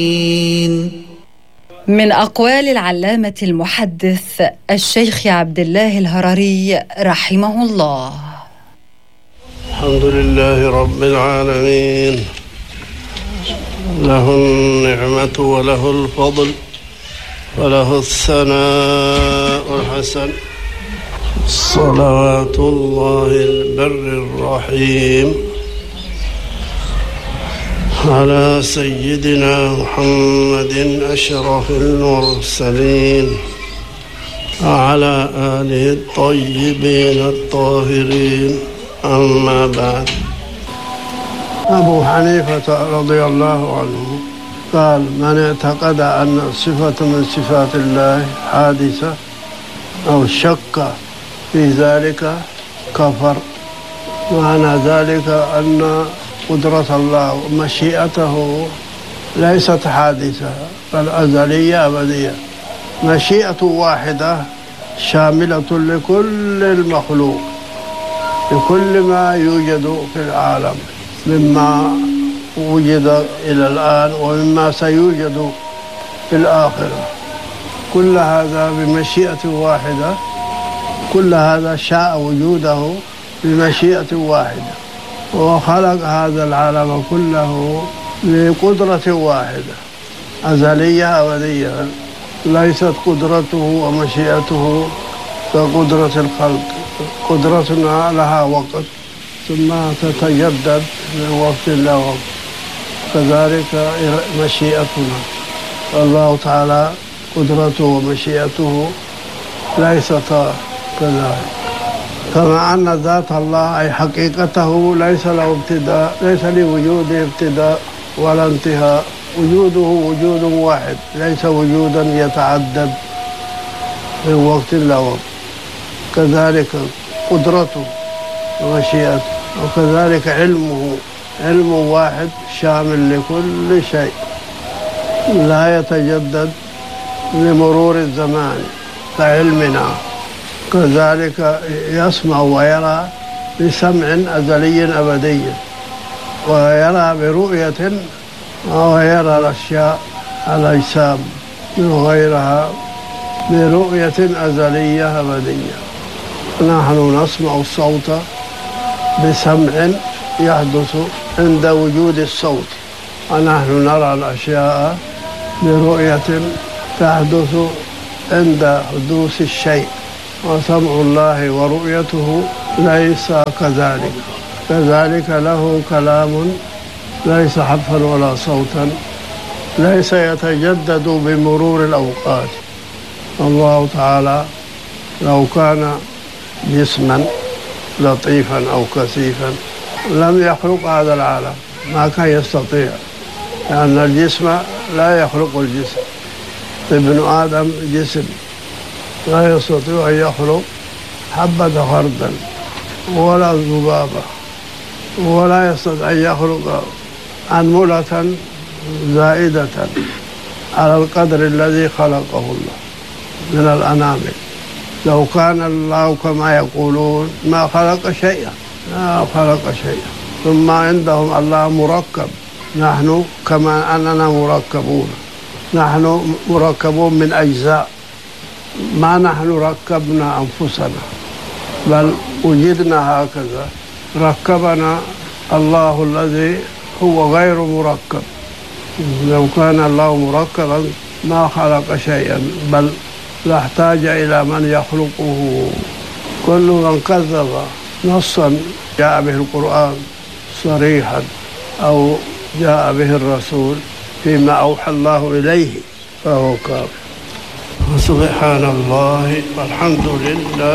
من أقوال العلامة المحدث الشيخ عبد الله الهرري رحمه الله: الحمد لله رب العالمين، له النعمة وله الفضل وله الثناء الحسن، صلوات الله البر الرحيم على سيدنا محمد أشرف المرسلين وعلى آله الطيبين الطاهرين. أما بعد، أبو حنيفة رضي الله عنه قال: من اعتقد أن صفة من صفات الله حادثة أو شك في ذلك كفر. معنى ذلك أن قدرة الله ومشيئته ليست حادثة بل أزلية أبدية، مشيئة واحدة شاملة لكل المخلوق، لكل ما يوجد في العالم مما وجد إلى الآن ومما سيوجد في الآخرة، كل هذا بمشيئة واحدة، كل هذا شاء وجوده بمشيئة واحدة، وخلق هذا العالم كله بقدرة واحدة أزلية أبدية، ليست قدرته ومشيئته كقدرة الخلق. قدرتنا لها وقت ثم تتجدد من وقت إلى وقت، كذلك مشيئتنا. الله تعالى قدرته ومشيئته ليستا كذلك، كما أن ذات الله أي حقيقته ليس له ابتداء، ليس لوجوده ابتداء ولا انتهاء، وجوده وجود واحد، ليس وجودا يتعدد من وقت إلى وقت. كذلك قدرته ومشيئته، وكذلك علمه، علم واحد شامل لكل شيء لا يتجدد لمرور الزمان كعلمنا. كذلك يسمع ويرى بسمع أزلي أبدي، ويرى برؤية، ويرى الأشياء الأجسام وغيرها برؤية أزلية أبدية. نحن نسمع الصوت بسمع يحدث عند وجود الصوت، ونحن نرى الأشياء برؤية تحدث عند حدوث الشيء، وسمع الله ورؤيته ليس كذلك. كذلك له كلام ليس حرفا ولا صوتا، ليس يتجدد بمرور الأوقات. الله تعالى لو كان جسما لطيفا أو كثيفا لم يخلق هذا العالم، ما كان يستطيع، لأن الجسم لا يخلق الجسم. ابن آدم جسم لا يستطيع أن يخلق حبة خردل ولا ذبابة، ولا يستطيع أن يخلق أنملة زائدة على القدر الذي خلقه الله من الأنامل. لو كان الله كما يقولون ما خلق شيئا، ما خلق شيئا. ثم عندهم الله مركب، نحن كما أننا مركبون، نحن مركبون من أجزاء، ما نحن ركبنا أنفسنا بل وجدنا هكذا، ركبنا الله الذي هو غير مركب. لو كان الله مركبا ما خلق شيئا، بل لاحتاج إلى من يخلقه. كل من كذب نصا جاء به القرآن صريحا أو جاء به الرسول فيما أوحى الله إليه فهو كافر. سبحان الله والحمد لله.